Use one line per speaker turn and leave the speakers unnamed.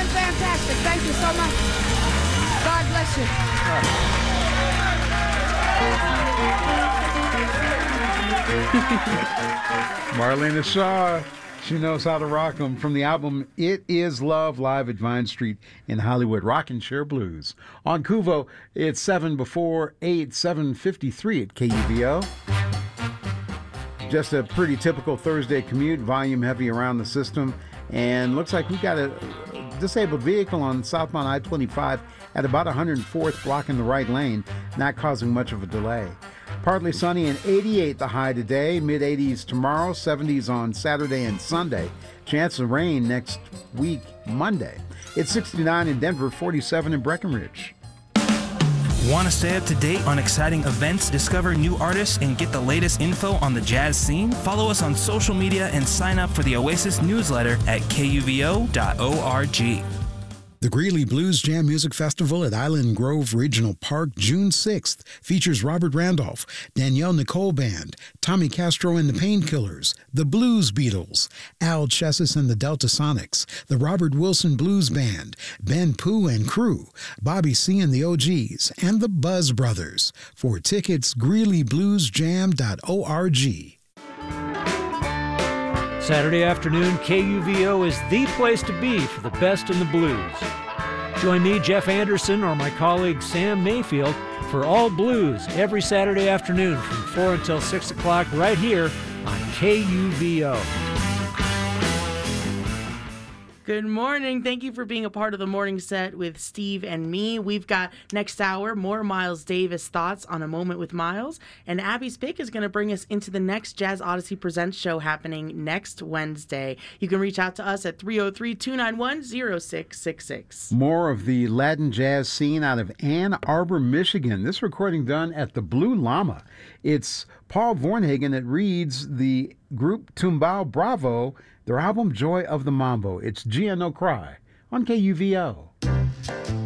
doing fantastic. Thank you so much. God bless you.
Marlena Shaw, she knows how to rock them. From the album It Is Love, live at Vine Street in Hollywood. Rockin' Share Blues. On Kuvo, it's 7 before 8, 7:53 at KUVO. Just a pretty typical Thursday commute, volume heavy around the system. And looks like we got a disabled vehicle on southbound I-25 at about 104th, blocking the right lane, not causing much of a delay. Partly sunny and 88 the high today, mid-80s tomorrow, 70s on Saturday and Sunday. Chance of rain next week, Monday. It's 69 in Denver, 47 in Breckenridge.
Want to stay up to date on exciting events, discover new artists, and get the latest info on the jazz scene? Follow us on social media and sign up for the Oasis newsletter at kuvo.org.
The Greeley Blues Jam Music Festival at Island Grove Regional Park, June 6th, features Robert Randolph, Danielle Nicole Band, Tommy Castro and the Painkillers, the Blues Beatles, Al Chessis and the Delta Sonics, the Robert Wilson Blues Band, Ben Pooh and Crew, Bobby C and the OGs, and the Buzz Brothers. For tickets, greeleybluesjam.org.
Saturday afternoon, KUVO is the place to be for the best in the blues. Join me, Jeff Anderson, or my colleague Sam Mayfield for All Blues every Saturday afternoon from 4 until 6 o'clock right here on KUVO.
Good morning. Thank you for being a part of the morning set with Steve and me. We've got next hour more Miles Davis thoughts on A Moment with Miles. And Abby Spick is going to bring us into the next Jazz Odyssey Presents show happening next Wednesday. You can reach out to us at 303-291-0666.
More of the Latin jazz scene out of Ann Arbor, Michigan. This recording done at the Blue Llama. It's Paul Vornhagen that reads the group Tumbao Bravo, their album Joy of the Mambo. It's Gia No Cry on KUVO.